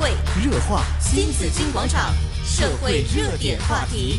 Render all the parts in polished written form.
会， 热话新紫金广场社会热点话题。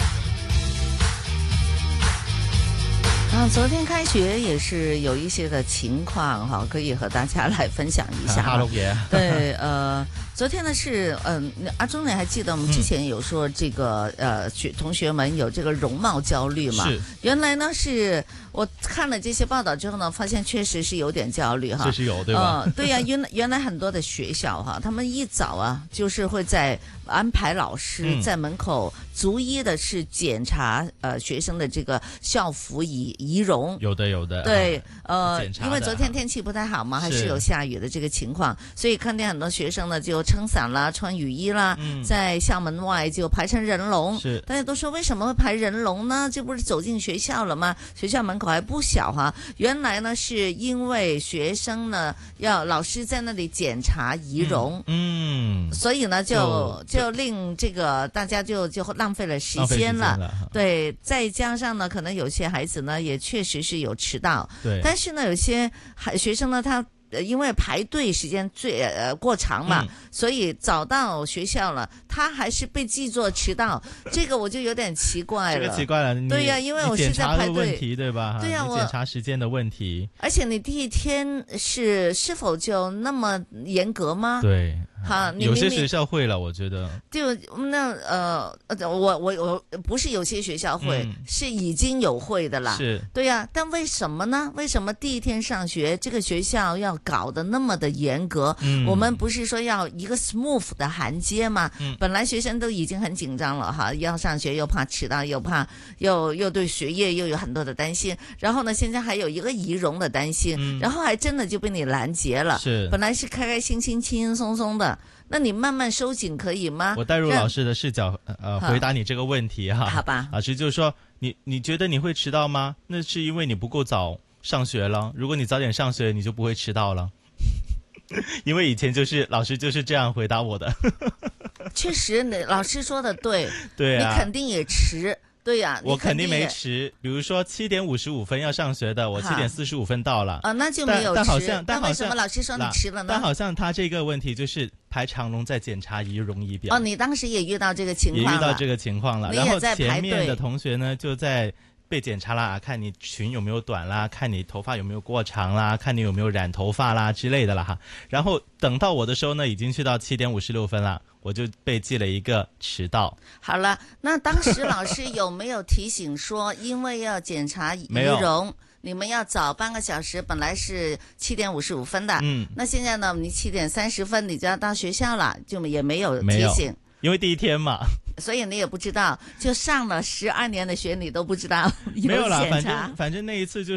昨天开学也是有一些的情况哈，可以和大家来分享一下。对，昨天呢是阿忠，你还记得我们之前有说这个同学们有这个容貌焦虑嘛？是。原来呢是我看了这些报道之后呢，发现确实是有点焦虑哈。 确实有对吧？ 对呀，原来很多的学校哈，他们一早啊就是会在安排老师在门口逐一的是检查学生的这个校服仪容。有的。对，因为昨天天气不太好嘛，还是有下雨的这个情况，所以看见很多学生呢就撑伞啦、穿雨衣啦，在校门外就排成人龙。是，大家都说为什么会排人龙呢？这不是走进学校了吗？学校门口还不小哈。原来呢是因为学生呢要老师在那里检查仪容，所以呢就令这个大家就浪费了时间了。对，再加上呢，可能有些孩子呢也确实是有迟到。对，但是呢，有些学生呢，他因为排队时间过长嘛，所以早到学校了，他还是被记作迟到，这个我就有点奇怪了。这个奇怪了，对呀，因为我是在排队，问题对吧？对呀，我检查时间的问题。而且你第一天是否就那么严格吗？对。好，有些学校会了，我觉得。就那我不是有些学校会，是已经有会的啦。是，对呀，但为什么呢？为什么第一天上学，这个学校要搞得那么的严格？我们不是说要一个 smooth 的衔接吗？本来学生都已经很紧张了哈，要上学又怕迟到，又怕又对学业又有很多的担心，然后呢，现在还有一个仪容的担心，然后还真的就被你拦截了。是，本来是开开心心、轻轻松松的。那你慢慢收紧可以吗？我带入老师的视角，回答你这个问题哈。好吧。老师就是说，你觉得你会迟到吗？那是因为你不够早上学了。如果你早点上学，你就不会迟到了。因为以前老师就是这样回答我的。确实，老师说的对。对啊。你肯定也迟。对呀，我肯定没迟。比如说7点55分要上学的，我7点45分到了。那就没有迟。但为什么老师说你迟了呢？但好像他这个问题就是排长龙在检查仪容仪表。你当时也遇到这个情况了。也遇到这个情况了。然后前面的同学呢就在被检查啦，看你裙有没有短啦，看你头发有没有过长啦，看你有没有染头发啦之类的啦哈。然后等到我的时候呢，已经去到7点56分了。我就被记了一个迟到。好了，那当时老师有没有提醒说，因为要检查仪容，你们要早半个小时？本来是7点55分的，那现在呢，你7点30分你就要到学校了，就也没有提醒，因为第一天嘛。所以你也不知道，就上了12年的学，你都不知道有检查。没有啦，反正那一次就是，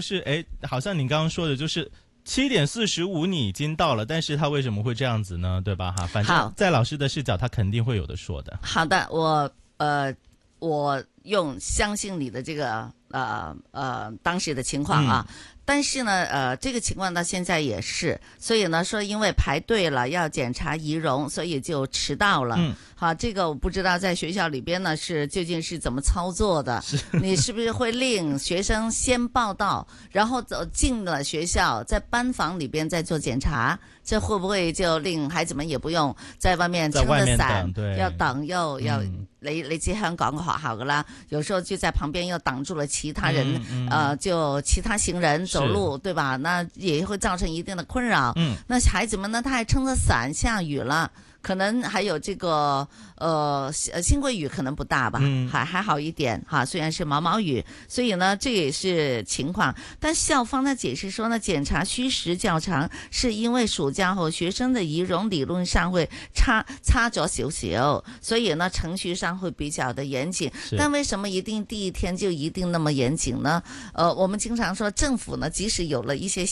好像你刚刚说的就是。7点45你已经到了，但是他为什么会这样子呢？对吧？哈，反正在老师的视角，他肯定会有的说的。好的，我相信你的这个当时的情况啊。但是呢，这个情况到现在也是，所以呢说因为排队了要检查仪容，所以就迟到了。好，这个我不知道在学校里边呢究竟是怎么操作的。你是不是会令学生先报到，然后进了学校，在班房里边再做检查？这会不会就令孩子们也不用在外面撑着伞，要等又要你知香港嘅學校噶啦，有時候就在旁邊又擋住了其他人，就其他行人走路，對吧？那也會造成一定的困擾。那孩子們呢，他還撐着傘，下雨了。可能還有這個新桂雨可能不大吧，還好一點哈，雖然是毛毛雨，所以呢這也是情況。但校方呢解釋說呢，檢查需時較長，是因為暑假後學生的儀容理論上會差咗少少，所以呢程序上會比較的嚴謹。但為什麼一定第一天就一定那麼嚴謹呢？我們經常說政府呢，即使有了一些